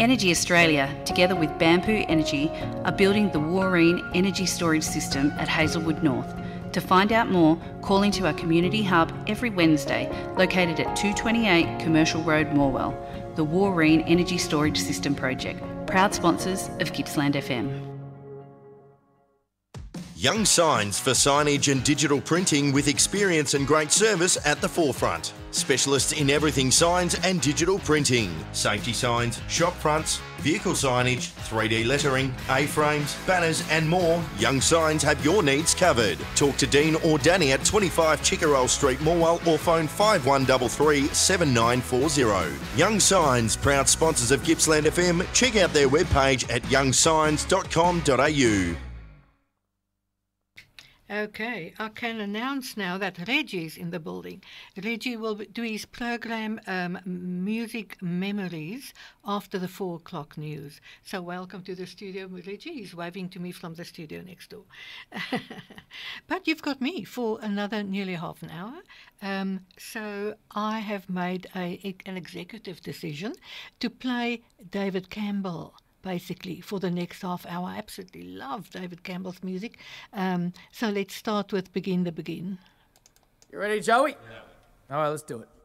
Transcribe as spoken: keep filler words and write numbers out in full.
Energy Australia, together with Bamboo Energy, are building the Wooreen Energy Storage System at Hazelwood North. To find out more, call into our community hub every Wednesday, located at two twenty-eight Commercial Road, Morwell. The Wooreen Energy Storage System Project, proud sponsors of Gippsland F M. Young Signs for signage and digital printing with experience and great service at the forefront. Specialists in everything signs and digital printing. Safety signs, shop fronts, vehicle signage, three D lettering, A-frames, banners and more. Young Signs have your needs covered. Talk to Dean or Danny at twenty-five Chickerell Street, Morwell, or phone five one three three, seven nine four zero. Young Signs, proud sponsors of Gippsland F M. Check out their webpage at young signs dot com dot a u. Okay, I can announce now that Reggie is in the building. Reggie will do his program um, Music Memories after the four o'clock news. So welcome to the studio, Reggie. He's waving to me from the studio next door. But you've got me for another nearly half an hour. Um, so I have made a, an executive decision to play David Campbell, basically, for the next half hour. I absolutely love David Campbell's music. Um, so let's start with Begin the Begin. You ready, Joey? Yeah. All right, let's do it.